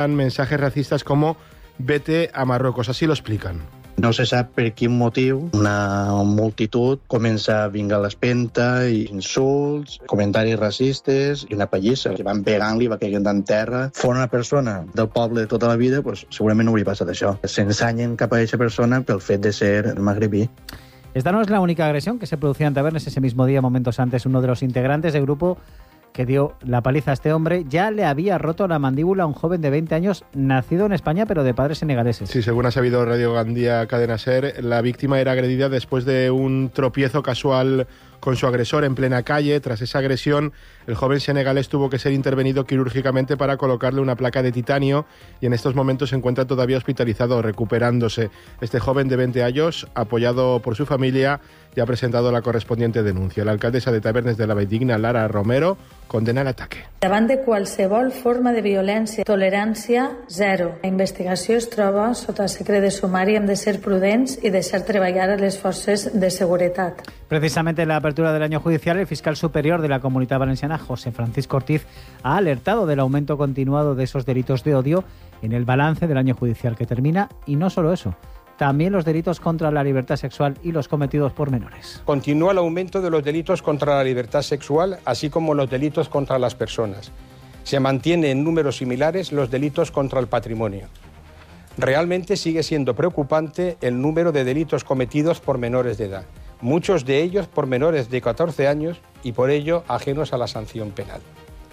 mensajes racistas como «vete a Marruecos», así lo explican. No se sap per quin motiu una multitud comença a vingar a l'espenta i insults, comentaris racistes i una pallissa que van pegant-li, va caient en terra. Fora una persona del poble de tota la vida, pues, segurament no hauria passat això. S'ensanyen cap a aquesta persona pel fet de ser magrebí. Esta no es la única agresión que se producía en Tabernes ese mismo día. Momentos antes, uno de los integrantes del grupo que dio la paliza a este hombre ya le había roto la mandíbula a un joven de 20 años nacido en España pero de padres senegaleses. Sí, según ha sabido Radio Gandía Cadena Ser, la víctima era agredida después de un tropiezo casual con su agresor en plena calle. Tras esa agresión, el joven senegalés tuvo que ser intervenido quirúrgicamente para colocarle una placa de titanio y en estos momentos se encuentra todavía hospitalizado, recuperándose. Este joven de 20 años, apoyado por su familia, ya ha presentado la correspondiente denuncia. La alcaldesa de Tabernes de la Valldigna, Lara Romero, condena el ataque. Davant de qualsevol forma de violència, tolerància zero. La investigació es troba sota secret de sumari, hem de ser prudents i deixar treballar a les forces de seguretat. Precisamente en la apertura del año judicial, el fiscal superior de la Comunidad Valenciana, José Francisco Ortiz, ha alertado del aumento continuado de esos delitos de odio en el balance del año judicial que termina, y no solo eso, también los delitos contra la libertad sexual y los cometidos por menores. Continúa el aumento de los delitos contra la libertad sexual, así como los delitos contra las personas. Se mantiene en números similares los delitos contra el patrimonio. Realmente sigue siendo preocupante el número de delitos cometidos por menores de edad, muchos de ellos por menores de 14 años y por ello ajenos a la sanción penal.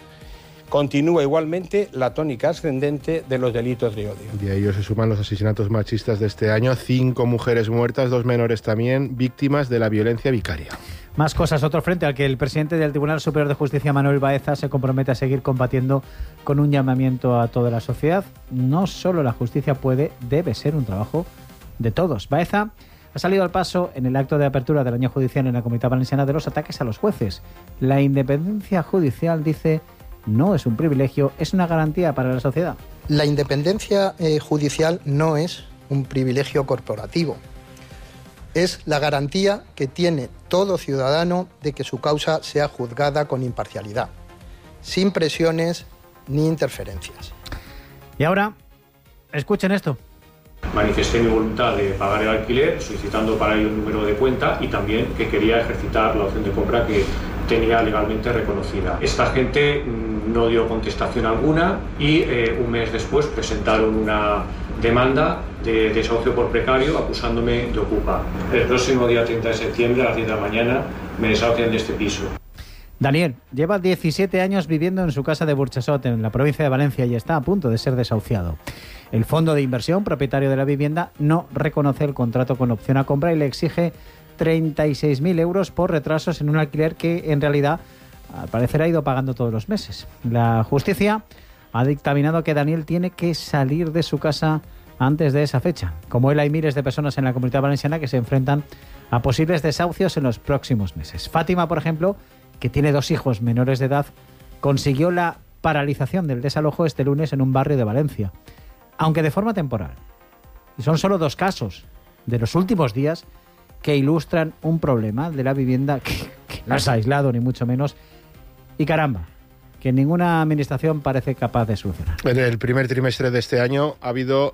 Continúa igualmente la tónica ascendente de los delitos de odio. Y a ellos se suman los asesinatos machistas de este año. 5 mujeres muertas, 2 menores también, víctimas de la violencia vicaria. Más cosas. Otro frente al que el presidente del Tribunal Superior de Justicia, Manuel Baeza, se compromete a seguir combatiendo con un llamamiento a toda la sociedad. No solo la justicia puede, debe ser un trabajo de todos. Baeza ha salido al paso en el acto de apertura del año judicial en la Comunidad Valenciana de los ataques a los jueces. La independencia judicial, dice, no es un privilegio, es una garantía para la sociedad. La independencia judicial no es un privilegio corporativo. Es la garantía que tiene todo ciudadano de que su causa sea juzgada con imparcialidad, sin presiones ni interferencias. Y ahora, escuchen esto. Manifesté mi voluntad de pagar el alquiler, solicitando para ello un número de cuenta y también que quería ejercitar la opción de compra que tenía legalmente reconocida. Esta gente no dio contestación alguna y un mes después presentaron una demanda de desahucio por precario acusándome de ocupa. El próximo día 30 de septiembre a las 10 de la mañana me desahucian de este piso. Daniel lleva 17 años viviendo en su casa de Burchasot, en la provincia de Valencia, y está a punto de ser desahuciado. El fondo de inversión, propietario de la vivienda, no reconoce el contrato con opción a compra y le exige 36.000 euros por retrasos en un alquiler que, en realidad, al parecer ha ido pagando todos los meses. La justicia ha dictaminado que Daniel tiene que salir de su casa antes de esa fecha. Como él, hay miles de personas en la Comunidad Valenciana que se enfrentan a posibles desahucios en los próximos meses. Fátima, por ejemplo, que tiene 2 hijos menores de edad, consiguió la paralización del desalojo este lunes en un barrio de Valencia, aunque de forma temporal. Y son solo 2 casos de los últimos días que ilustran un problema de la vivienda que no es aislado, ni mucho menos, y caramba, que ninguna administración parece capaz de solucionar. En el primer trimestre de este año ha habido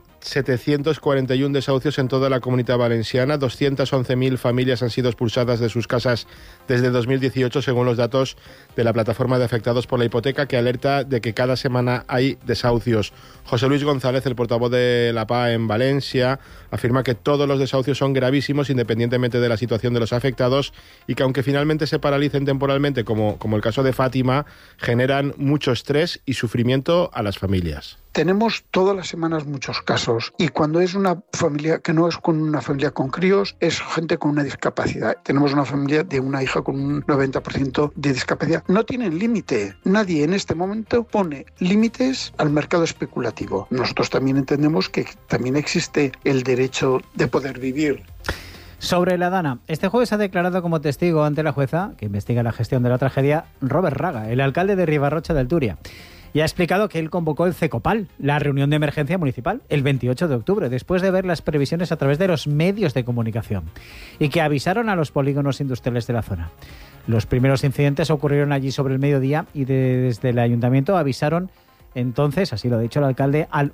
741 desahucios en toda la Comunidad Valenciana. 211.000 familias han sido expulsadas de sus casas desde 2018, según los datos de la plataforma de afectados por la hipoteca, que alerta de que cada semana hay desahucios. José Luis González, el portavoz de la PA en Valencia, afirma que todos los desahucios son gravísimos independientemente de la situación de los afectados y que aunque finalmente se paralicen temporalmente, como el caso de Fátima, generan mucho estrés y sufrimiento a las familias. Tenemos todas las semanas muchos casos y cuando es una familia que no es con una familia con críos, es gente con una discapacidad. Tenemos una familia de una hija con un 90% de discapacidad. No tienen límite. Nadie en este momento pone límites al mercado especulativo. Nosotros también entendemos que también existe el derecho de poder vivir. Sobre la Dana, este jueves ha declarado como testigo ante la jueza que investiga la gestión de la tragedia Robert Raga, el alcalde de Ribarrocha del Turia. Y ha explicado que él convocó el CECOPAL, la reunión de emergencia municipal, el 28 de octubre, después de ver las previsiones a través de los medios de comunicación, y que avisaron a los polígonos industriales de la zona. Los primeros incidentes ocurrieron allí sobre el mediodía y desde el ayuntamiento avisaron entonces, así lo ha dicho el alcalde, al